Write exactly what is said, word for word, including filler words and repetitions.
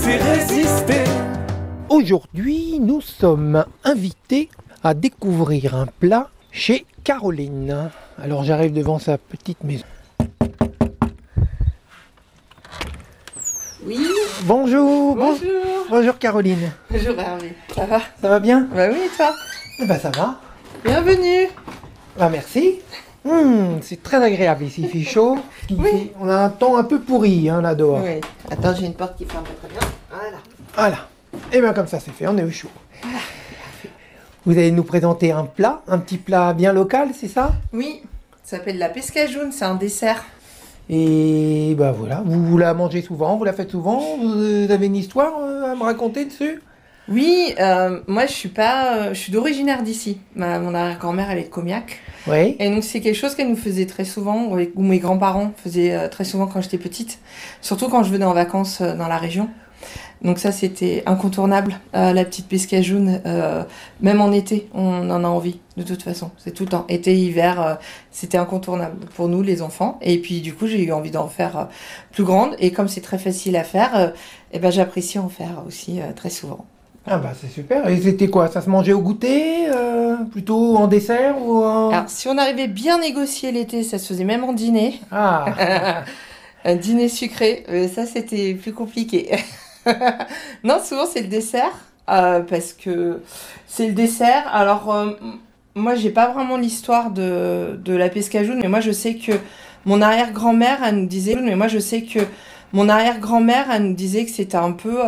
C'est résister. Aujourd'hui, nous sommes invités à découvrir un plat chez Caroline. Alors j'arrive devant sa petite maison. Oui, Bonjour, bon- bonjour. bonjour Caroline. Bonjour Hervé, ça va? Ça va bien? Bah oui, et toi? Eh ben ça va. Bienvenue. Ah merci. Hmm, c'est très agréable ici, il fait chaud. Il Oui. fait- On a un temps un peu pourri hein, là dehors. Oui. Attends, j'ai une porte qui ferme pas très bien. Voilà. Voilà. Et bien comme ça c'est fait, on est au chaud. Vous allez nous présenter un plat, un petit plat bien local, c'est ça? Oui, ça s'appelle la pescajoune, c'est un dessert. Et bah voilà, vous, vous la mangez souvent, vous la faites souvent, vous avez une histoire euh, à me raconter dessus? Oui, euh, moi je suis pas, euh, je suis d'originaire d'ici. Ma, mon arrière-grand-mère elle est de Comiac. Oui. Et donc c'est quelque chose qu'elle nous faisait très souvent, ou ou mes grands-parents faisaient euh, très souvent quand j'étais petite. Surtout quand je venais en vacances euh, dans la région. Donc ça c'était incontournable, euh, la petite pescajoune, euh, même en été, on en a envie, de toute façon, c'est tout le temps. Été, hiver, euh, c'était incontournable pour nous les enfants. Et puis du coup j'ai eu envie d'en faire euh, plus grande, et comme c'est très facile à faire, euh, eh ben, j'apprécie en faire aussi euh, très souvent. Ah bah c'est super. Et c'était quoi? Ça se mangeait au goûter euh, plutôt en dessert ou en... Alors si on arrivait bien négocier l'été, ça se faisait même en dîner, Ah, un dîner sucré, euh, ça c'était plus compliqué. Non, souvent c'est le dessert, euh, parce que c'est le dessert. Alors, euh, m- moi j'ai pas vraiment l'histoire de, de la pescajoune, mais moi je sais que mon arrière-grand-mère, elle nous disait, mais moi je sais que mon arrière-grand-mère, elle nous disait que c'était un peu